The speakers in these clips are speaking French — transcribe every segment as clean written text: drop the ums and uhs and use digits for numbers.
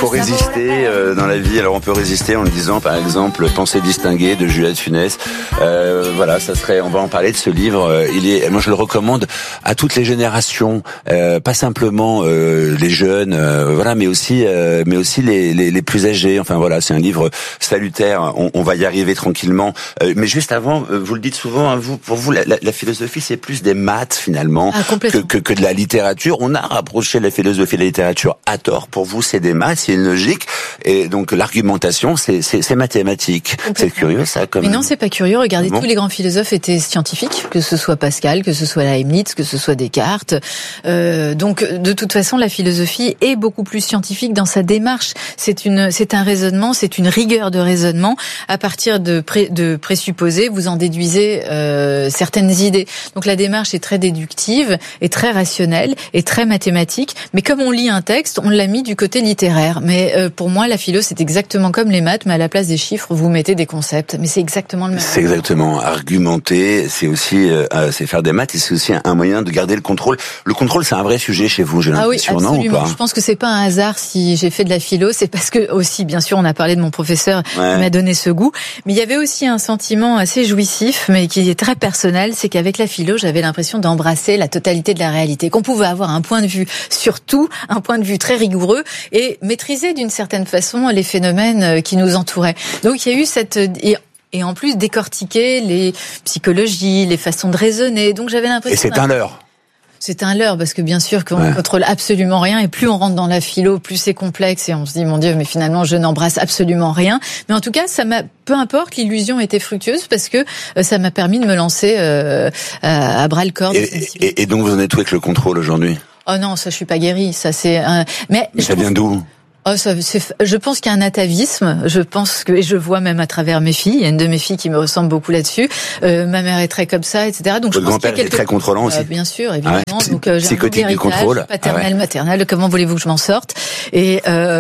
faut résister dans la vie. Alors on peut résister en disant par exemple Pensée distinguée de Juliette Funès. Voilà, ça serait. On va en parler de ce livre. Moi je le recommande à toutes les générations, pas simplement les jeunes, voilà, mais aussi les plus âgés. Enfin voilà, c'est un livre salutaire. On va y arriver tranquillement. Mais juste avant, vous le dites souvent, hein, pour vous, la philosophie c'est plus des maths finalement que de la littérature. On a rapproché la philosophie et la littérature à tort. Pour vous, c'est des maths, c'est une logique, et donc l'argumentation, c'est mathématique. C'est curieux ça. Mais non, c'est pas curieux. Regardez, tous les grands philosophes étaient scientifiques, que ce soit Pascal, que ce soit Leibniz, que ce soit Descartes. Donc, de toute façon, la philosophie est beaucoup plus scientifique dans sa démarche. C'est un raisonnement, c'est une rigueur de raisonnement. À partir de présupposés, vous en déduisez certaines idées. Donc, la démarche est très déductive, est très rationnelle, est très mathématique. Mais comme on lit un texte, on l'a mis du côté littéraire. Mais pour moi, la philo, c'est exactement comme les maths, mais à la place des chiffres, vous mettez des concepts. Mais c'est exactement le même. C'est exactement argumenter. C'est aussi c'est faire des maths, et c'est aussi un moyen de garder le contrôle. Le contrôle, c'est un vrai sujet chez vous, j'ai l'impression, non, ou pas ? Je pense que c'est pas un hasard si j'ai fait de la philo. C'est parce que aussi, bien sûr, on a parlé de mon professeur qui m'a donné ce goût. Mais il y avait aussi un sentiment assez jouissif, mais qui est très personnel, c'est qu'avec la philo, j'avais l'impression d'embrasser la totalité de la réalité, qu'on pouvait avoir un point de vue sur tout, un point de vue très rigoureux, et maîtriser d'une certaine façon les phénomènes qui nous entouraient. Donc il y a eu cette... Et en plus décortiquer les psychologies, les façons de raisonner. Donc j'avais l'impression... Et c'est un leurre. C'est un leurre, parce que bien sûr qu'on ne contrôle absolument rien, et plus on rentre dans la philo, plus c'est complexe, et on se dit, mon Dieu, mais finalement je n'embrasse absolument rien. Mais en tout cas, peu importe, l'illusion était fructueuse, parce que ça m'a permis de me lancer à bras-le-corps. Et donc vous en êtes où avec le contrôle aujourd'hui ? Oh non, ça je suis pas guérie, ça c'est... Mais ça vient d'où ? Je pense qu'il y a un atavisme. Je pense que, et je vois même à travers mes filles, il y a une de mes filles qui me ressemble beaucoup là-dessus. Ma mère est très comme ça, etc. Donc votre grand-père est très contrôlant aussi. Bien sûr, évidemment. Donc psychotique du contrôle, paternel, maternel. Comment voulez-vous que je m'en sorte ? Et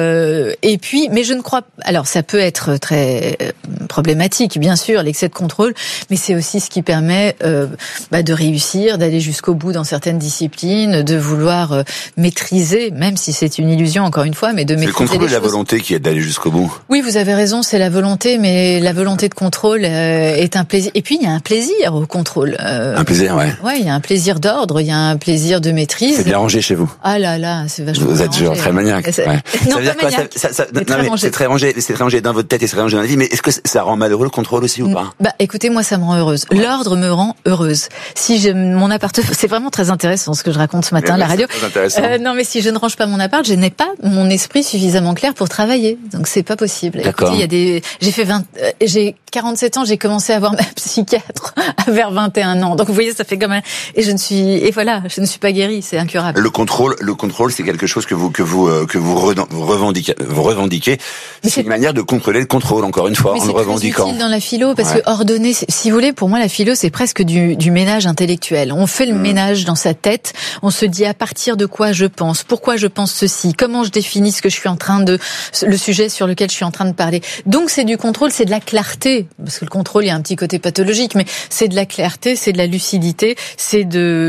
puis, mais je ne crois. Alors, ça peut être très problématique, bien sûr, l'excès de contrôle, mais c'est aussi ce qui permet de réussir, d'aller jusqu'au bout dans certaines disciplines, de vouloir maîtriser, même si c'est une illusion, encore une fois, mais de maîtriser. Le contrôle et la volonté qui est d'aller jusqu'au bout. Oui, vous avez raison, c'est la volonté, mais la volonté de contrôle est un plaisir. Et puis, il y a un plaisir au contrôle. Un plaisir, ouais. Ouais, il y a un plaisir d'ordre, il y a un plaisir de maîtrise. C'est bien rangé chez vous. Ah là, c'est vachement Vous êtes genre très maniaque. Ouais. Non, ça veut dire quoi, c'est très rangé dans votre tête et c'est très rangé dans la vie, mais est-ce que ça rend malheureux le contrôle aussi ou pas ? Écoutez, moi, ça me rend heureuse. L'ordre me rend heureuse. Si mon appartement, c'est vraiment très intéressant ce que je raconte ce matin à la radio. Non, mais si je ne range pas mon appart, je n'ai pas mon esprit suffisamment clair pour travailler. Donc c'est pas possible. D'accord. Écoutez, j'ai 47 ans, j'ai commencé à voir ma psychiatre vers 21 ans. Donc vous voyez, ça fait comme et je ne suis pas guérie, c'est incurable. Le contrôle, c'est quelque chose que vous revendiquez. C'est une manière de contrôler le contrôle, encore une fois, en le revendiquant. C'est utile dans la philo, parce que ordonner, si vous voulez, pour moi, la philo, c'est presque du ménage intellectuel. On fait le ménage dans sa tête, on se dit à partir de quoi je pense, pourquoi je pense ceci, comment je définis ce que je suis en train le sujet sur lequel je suis en train de parler. Donc c'est du contrôle, c'est de la clarté, parce que le contrôle, il y a un petit côté pathologique, mais c'est de la clarté, c'est de la lucidité, c'est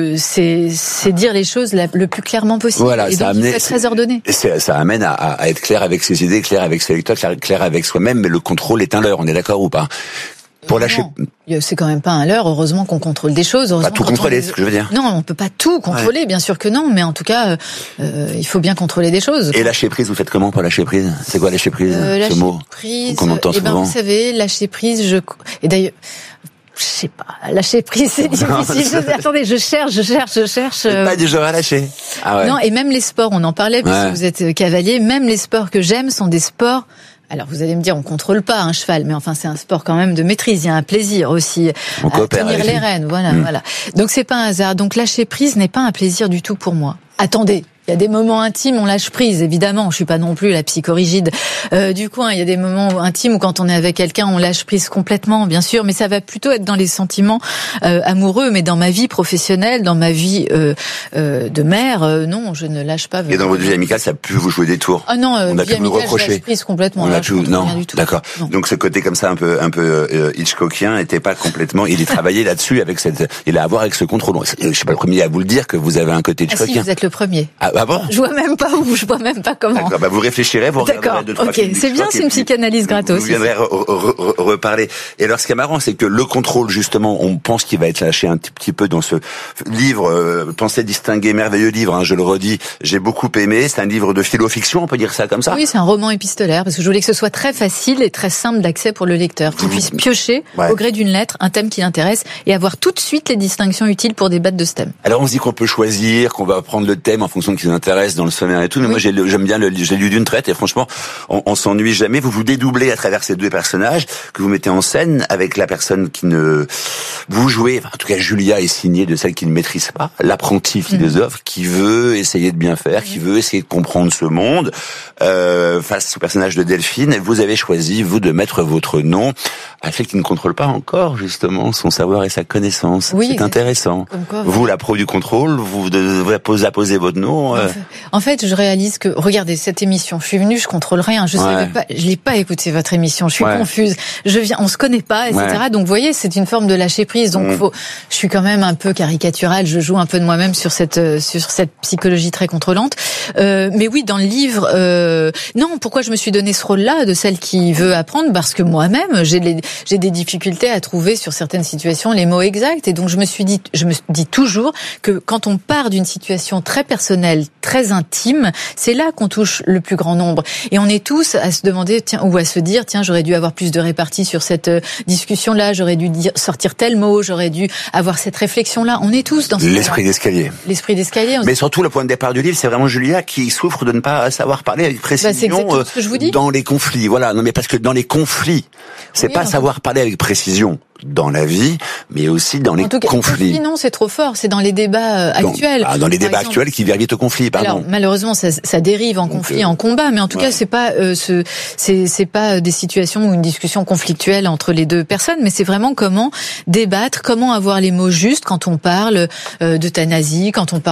dire les choses le plus clairement possible. Voilà, et donc il faut être très ordonné. Ça amène à être clair avec ses idées, clair avec ses lecteurs, clair avec soi-même, mais le contrôle est un leurre, on est d'accord ou pas ? Pour lâcher. Non, c'est quand même pas un leurre. Heureusement qu'on contrôle des choses. Pas tout contrôler, c'est ce que je veux dire. Non, on peut pas tout contrôler, bien sûr que non. Mais en tout cas, il faut bien contrôler des choses. Et lâcher prise, vous faites comment pour lâcher prise ? C'est quoi lâcher prise, ce mot qu'on entend souvent ? Vous savez, lâcher prise. Et d'ailleurs. Je sais pas, lâcher prise, c'est difficile. Attendez, je cherche. Pas du genre à lâcher. Ah ouais. Non, et même les sports, on en parlait, puisque vous êtes cavalier, même les sports que j'aime sont des sports... Alors vous allez me dire, on contrôle pas un cheval, mais enfin c'est un sport quand même de maîtrise. Il y a un plaisir aussi à tenir les rênes, voilà. Donc c'est pas un hasard. Donc lâcher prise n'est pas un plaisir du tout pour moi. Attendez. Il y a des moments intimes, on lâche prise, évidemment. Je suis pas non plus la psychorigide du coin. Il y a des moments intimes où quand on est avec quelqu'un, on lâche prise complètement, bien sûr. Mais ça va plutôt être dans les sentiments amoureux. Mais dans ma vie professionnelle, dans ma vie de mère, non, je ne lâche pas. Et dans votre vie amicale, ça a pu vous jouer des tours ? Ah non, on a pu me reprocher. Je lâche prise complètement. On a pu, non, rien du tout. D'accord. Non. Donc ce côté comme ça, un peu Hitchcockien, était pas complètement. Il est travaillé là-dessus avec il a à voir avec ce contrôle. Je suis pas le premier à vous le dire que vous avez un côté Hitchcockien. Ah si, vous êtes le premier. Ah Ah bon? Je vois même pas où, je vois même pas comment. D'accord, bah vous réfléchirez, vous regarderez 2-3 films. C'est bien, c'est une psychanalyse gratos. Vous viendrez reparler. Et alors, ce qui est marrant, c'est que le contrôle, justement, on pense qu'il va être lâché un petit peu dans ce livre, Pensée distinguée, merveilleux livre, hein, je le redis, j'ai beaucoup aimé. C'est un livre de philo-fiction, on peut dire ça comme ça? Oui, c'est un roman épistolaire, parce que je voulais que ce soit très facile et très simple d'accès pour le lecteur, qu'il puisse piocher au gré d'une lettre un thème qui l'intéresse et avoir tout de suite les distinctions utiles pour débattre de ce thème. Alors, on se dit qu'on peut choisir, qu'on va prendre le thème en fonction de ce qui nous intéresse dans le sommaire et tout, mais moi, j'aime bien j'ai lu d'une traite et franchement, on s'ennuie jamais. Vous dédoublez à travers ces deux personnages que vous mettez en scène avec la personne qui vous jouez, enfin, en tout cas, Julia est signée de celle qui ne maîtrise pas, l'apprenti philosophe qui veut essayer de bien faire, qui veut essayer de comprendre ce monde, face au personnage de Delphine. Vous avez choisi, vous, de mettre votre nom à celle qui ne contrôle pas encore, justement, son savoir et sa connaissance. Oui, c'est intéressant. Quoi, vous, la pro du contrôle, vous devez apposer votre nom. En fait, je réalise que, regardez, cette émission, je suis venue, je contrôle rien, je savais pas, je l'ai pas écouté votre émission, je suis confuse, on se connaît pas, etc. Donc, vous voyez, c'est une forme de lâcher prise. Donc, je suis quand même un peu caricaturale, je joue un peu de moi-même sur cette psychologie très contrôlante. Mais oui, dans le livre, non, pourquoi je me suis donné ce rôle-là de celle qui veut apprendre? Parce que moi-même, j'ai des difficultés à trouver sur certaines situations les mots exacts. Et donc, je me dis toujours que quand on part d'une situation très personnelle, très intime, c'est là qu'on touche le plus grand nombre. Et on est tous à se demander, ou à se dire, j'aurais dû avoir plus de répartie sur cette discussion-là, j'aurais dû sortir tel mot, j'aurais dû avoir cette réflexion-là. On est tous dans l'esprit d'escalier. L'esprit d'escalier. Mais surtout, le point de départ du livre, c'est vraiment Julia qui souffre de ne pas savoir parler avec précision c'est exactement ce que je vous dis. Dans les conflits. Voilà. Non, mais parce que dans les conflits, c'est pas savoir parler avec précision dans la vie, mais aussi dans les conflits. Non, c'est trop fort. C'est dans les débats actuels. Dans les débats actuels qui vergent au conflit, pardon. Alors, malheureusement, ça dérive en conflit, en combat, mais en tout cas, c'est pas c'est pas des situations ou une discussion conflictuelle entre les deux personnes, mais c'est vraiment comment débattre, comment avoir les mots justes quand on parle d'euthanasie, quand on parle